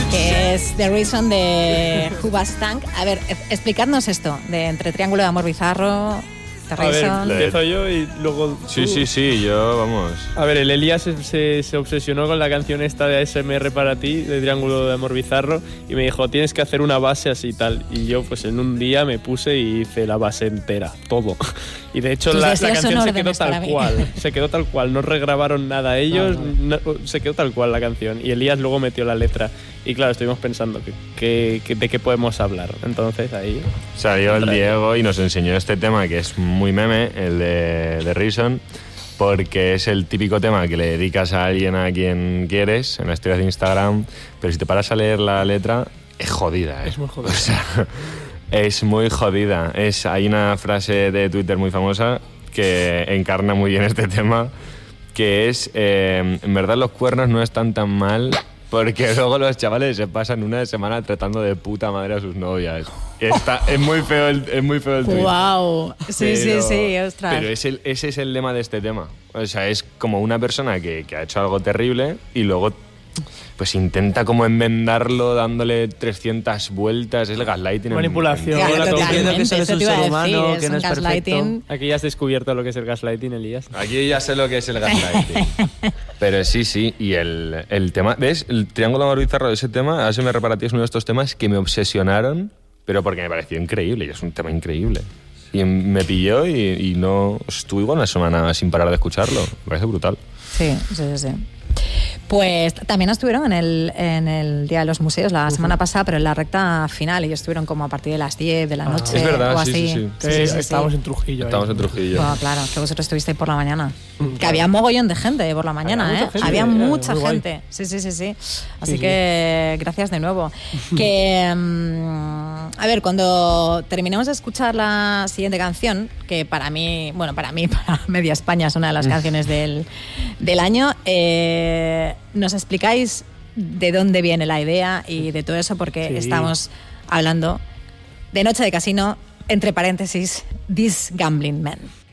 que es The Reason de Hoobastank. A ver, explicadnos esto de entre Triángulo de Amor Bizarro, The Reason. A ver, empiezo yo y luego tú. Sí, yo, vamos. A ver, el Elías se obsesionó con la canción esta de ASMR para ti, de Triángulo de Amor Bizarro, y me dijo, tienes que hacer una base así y tal. Y yo, pues en un día me puse y hice la base entera, todo. Y de hecho la canción se quedó tal cual. Se quedó tal cual, no regrabaron nada ellos, no, se quedó tal cual la canción. Y Elías luego metió la letra. Y claro, estuvimos pensando de qué podemos hablar. Entonces ahí salió el Diego y nos enseñó este tema que es muy meme, el de The Reason, porque es el típico tema que le dedicas a alguien a quien quieres en la historia de Instagram, pero si te paras a leer la letra, es jodida. Es muy jodida. O sea, es muy jodida. Hay una frase de Twitter muy famosa que encarna muy bien este tema, que es, en verdad los cuernos no están tan mal, porque luego los chavales se pasan una semana tratando de puta madre a sus novias. Es muy feo el tweet. ¡Wow! Sí, ostras. Pero ese es el lema de este tema. O sea, es como una persona que ha hecho algo terrible y luego pues intenta como enmendarlo dándole 300 vueltas. Es el gaslighting. Manipulación. Diciendo que solo es un ser humano, que no es perfecto. Aquí ya has descubierto lo que es el gaslighting, Elías. Aquí ya sé lo que es el gaslighting. Pero sí. Y el tema... ¿Ves? El Triángulo de Amor Bizarro de ese tema, ASMR para ti es uno de estos temas que me obsesionaron, pero porque me pareció increíble. Y es un tema increíble. Y me pilló y no... Estuve igual una semana sin parar de escucharlo. Me parece brutal. Sí. Pues también estuvieron en el Día de los Museos la semana pasada, pero en la recta final. Ellos estuvieron como a partir de las 10 de la noche. Es verdad, o así. Sí. Estábamos en Trujillo. Bueno, claro, que vosotros estuvisteis por la mañana. Que había mogollón de gente por la mañana, Había mucha gente. Sí. Así que gracias de nuevo. Que, a ver, cuando terminemos de escuchar la siguiente canción, que para Media España es una de las canciones del año, nos explicáis de dónde viene la idea y de todo eso, porque estamos hablando de Noche de Casino, entre paréntesis, This Gambling Man.